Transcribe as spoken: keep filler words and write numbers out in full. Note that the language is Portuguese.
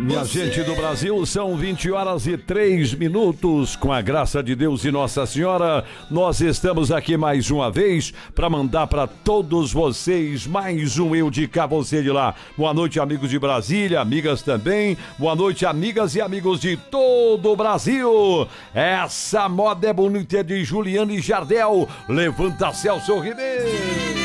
Minha gente do Brasil, são vinte horas e três minutos. Com a graça de Deus e Nossa Senhora, nós estamos aqui mais uma vez para mandar para todos vocês mais um Eu de Cá, Você de Lá. Boa noite, amigos de Brasília, amigas também. Boa noite, amigas e amigos de todo o Brasil. Essa moda é bonita, é de Juliane Jardel. Levanta Celso Ribeiro.